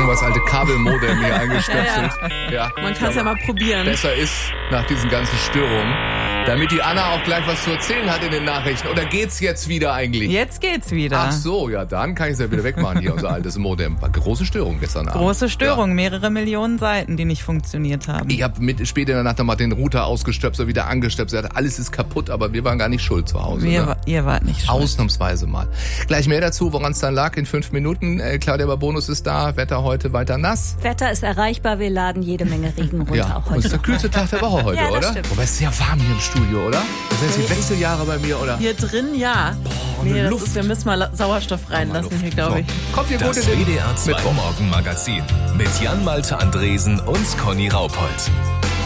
irgendwas alte Kabelmodem hier eingestöpselt. Ja. Man kann es ja mal probieren. Besser ist nach diesen ganzen Störungen. Damit die Anna auch gleich was zu erzählen hat in den Nachrichten. Oder geht's jetzt wieder eigentlich? Jetzt geht's wieder. Ach so, ja, dann kann ich es ja wieder wegmachen hier, unser altes Modem. War große Störung gestern Abend. Große Störung, mehrere Millionen Seiten, die nicht funktioniert haben. Ich habe spät in der Nacht nochmal den Router ausgestöpselt, wieder angestöpselt. Alles ist kaputt, aber wir waren gar nicht schuld zu Hause. Ihr wart nicht schuld. Ausnahmsweise mal. Gleich mehr dazu, woran es dann lag in 5 Minuten. Claudia Bonus ist da, Wetter heute weiter nass. Wetter ist erreichbar, wir laden jede Menge Regen runter, auch heute. Das ist der kühlste Tag der Woche heute, ja, das oder? Stimmt. Wobei es ist sehr warm hier im Studio, oder? Das sind die Wechseljahre bei mir, oder? Hier drin, ja. Wir müssen mal Sauerstoff reinlassen hier, glaube ich. Kommt ihr gut Das in den WDR 2 Morgenmagazin mit Jan-Malte Andresen und Conny Raupold.